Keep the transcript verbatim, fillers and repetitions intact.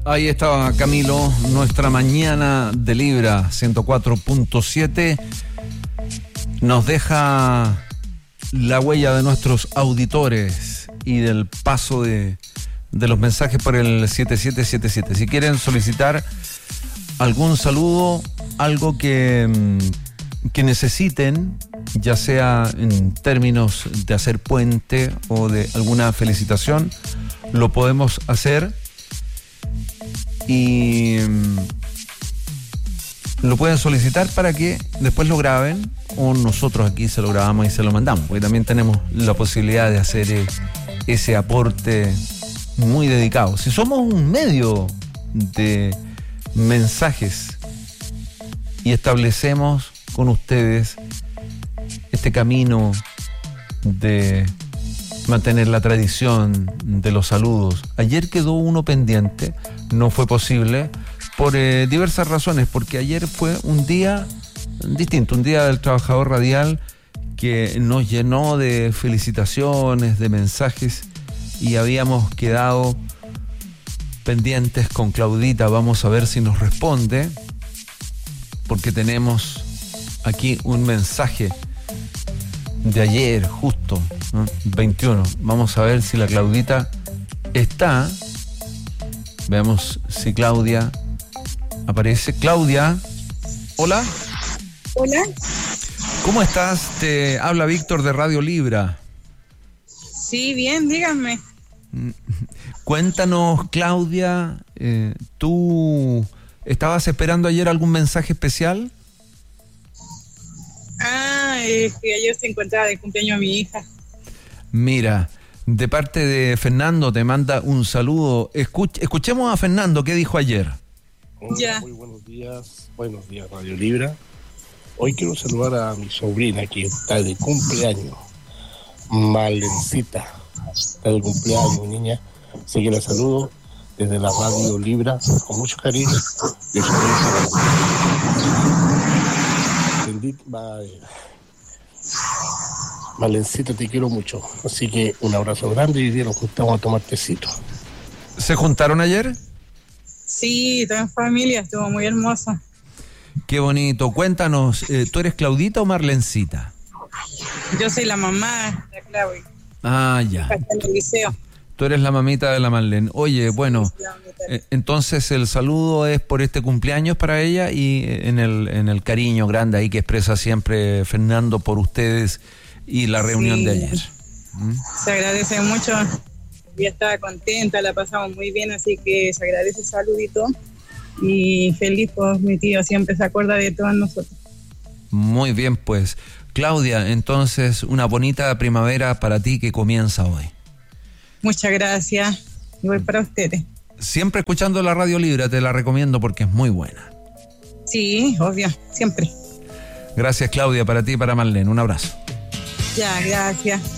Ahí estaba Camilo, nuestra mañana de Libra ciento cuatro punto siete nos deja la huella de nuestros auditores y del paso de, de los mensajes por el siete siete siete siete. Si quieren solicitar algún saludo, algo que, que necesiten, ya sea en términos de hacer puente o de alguna felicitación, lo podemos hacer. Y lo pueden solicitar para que después lo graben o nosotros aquí se lo grabamos y se lo mandamos, porque también tenemos la posibilidad de hacer ese aporte muy dedicado. Si somos un medio de mensajes y establecemos con ustedes este camino de mantener la tradición de los saludos. Ayer quedó uno pendiente, no fue posible por eh, diversas razones, porque ayer fue un día distinto, un día del trabajador radial que nos llenó de felicitaciones, de mensajes, y habíamos quedado pendientes con Claudita. Vamos a ver si nos responde, porque tenemos aquí un mensaje de ayer, justo, ¿no? veintiuno. Vamos a ver si la Claudita está. Veamos si Claudia aparece. Claudia, hola. Hola. ¿Cómo estás? Te habla Víctor de Radio Libra. Sí, bien, díganme. Cuéntanos, Claudia, eh, ¿tú estabas esperando ayer algún mensaje especial? Ah, es que ayer se encontraba de cumpleaños mi hija. Mira, de parte de Fernando te manda un saludo. Escuch- escuchemos a Fernando, ¿qué dijo ayer? Hola, ya. Muy buenos días, buenos días Radio Libra. Hoy quiero saludar a mi sobrina que está de cumpleaños, Malencita. Está de cumpleaños, niña. Así que la saludo desde la Radio Libra con mucho cariño. De Bendito, Malencita, te quiero mucho. Así que un abrazo grande y hoy día nos juntamos a tomar tecito. ¿Se juntaron ayer? Sí, toda en familia, estuvo muy hermoso. Qué bonito. Cuéntanos, eh, ¿tú eres Claudita o Marlencita? Yo soy la mamá, la Claudia. Ah, ya. Está en el liceo. Tú eres la mamita de la Marlene. Oye, bueno, eh, entonces el saludo es por este cumpleaños para ella y en el, en el cariño grande ahí que expresa siempre Fernando por ustedes y la reunión Sí. de ayer. ¿Mm? Se agradece mucho. Ya estaba contenta, la pasamos muy bien, así que se agradece el saludito. Y feliz, pues mi tío siempre se acuerda de todos nosotros. Muy bien, pues. Claudia, entonces una bonita primavera para ti que comienza hoy. Muchas gracias. Y voy para ustedes. Siempre escuchando la Radio Libre, te la recomiendo porque es muy buena. Sí, obvio, siempre. Gracias, Claudia, para ti y para Marlene. Un abrazo. Ya, gracias.